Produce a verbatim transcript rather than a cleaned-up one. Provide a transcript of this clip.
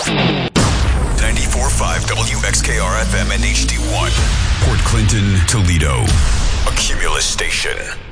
ninety-four point five W X K R F M and H D one. Port Clinton, Toledo. A Cumulus station.